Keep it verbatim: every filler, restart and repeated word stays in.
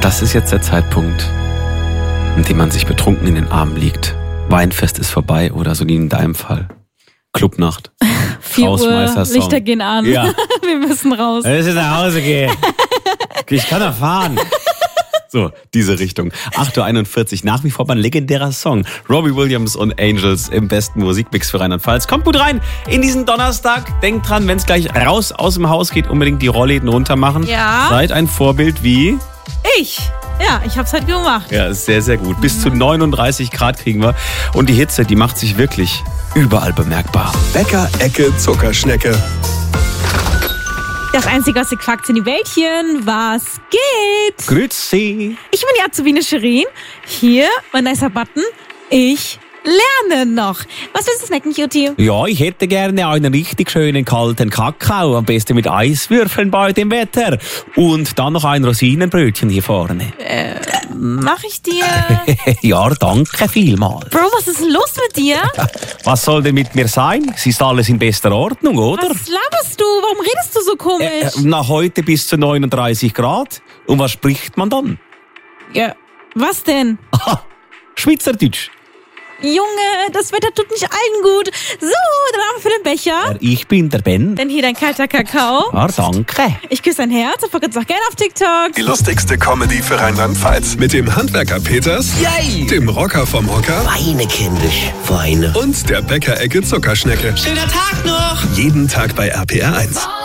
Das ist jetzt der Zeitpunkt, in dem man sich betrunken in den Armen liegt. Weinfest ist vorbei oder so wie in deinem Fall. Clubnacht. vier Uhr, Lichter gehen an. Ja. Wir müssen raus. Wir müssen nach Hause gehen. Ich kann doch fahren. So, diese Richtung. acht Uhr einundvierzig, nach wie vor mein legendärer Song. Robbie Williams und Angels im besten Musikmix für Rheinland-Pfalz. Kommt gut rein in diesen Donnerstag. Denkt dran, wenn es gleich raus aus dem Haus geht, unbedingt die Rollläden runter machen. Ja. Seid ein Vorbild wie... Ich. Ja, ich hab's halt gemacht. Ja, ist sehr, sehr gut. Bis zu neununddreißig Grad kriegen wir. Und die Hitze, die macht sich wirklich überall bemerkbar. Bäcker-Ecke Zuckerschnecke. Das einzige, was ihr fragt, sind die Wäldchen. Was geht? Grüezi. Ich bin die Azubine Shirin. Hier, mein nicer Button. Ich lerne noch. Was willst du snacken, Cutie? Ja, ich hätte gerne einen richtig schönen kalten Kakao. Am besten mit Eiswürfeln bei dem Wetter. Und dann noch ein Rosinenbrötchen hier vorne. Äh, mach ich dir? Ja, danke vielmals. Bro, was ist los mit dir? Was soll denn mit mir sein? Es ist alles in bester Ordnung, oder? Was laberst du? Warum redest du so komisch? Äh, nach heute bis zu neununddreißig Grad. Und was spricht man dann? Ja, was denn? Aha, Schweizerdeutsch. Junge, das Wetter tut nicht allen gut. So, dann haben wir für den Becher. Ja, ich bin der Ben. Dann hier dein kalter Kakao. Ja, danke. Ich küsse dein Herz und folge uns auch gerne auf TikTok. Die lustigste Comedy für Rheinland-Pfalz. Mit dem Handwerker Peters, Yay! dem Rocker vom Hocker Weine, kindisch, Weine. und der Bäcker-Ecke Zuckerschnecke. Schöner Tag noch! Jeden Tag bei R P R eins.